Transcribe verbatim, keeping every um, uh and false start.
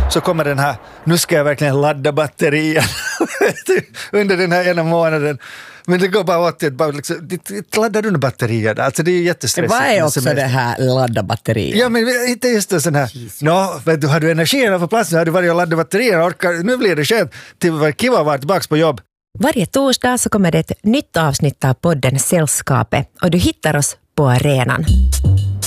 så kommer den här, nu ska jag verkligen ladda batterien under den här ena månaden. Men det går bara åt att bara liksom, det laddar under batterierna. Alltså det är jättestressigt. Vad är också det här ladda batterier? Ja, men inte just en sån här, nå, vet du, har du energin på plats, har du varit och laddat batterierna, orkar, nu blir det skönt till vad kiva var tillbaka på jobb. Varje torsdag så kommer det ett nytt avsnitt av podden Sällskapet och du hittar oss på arenan.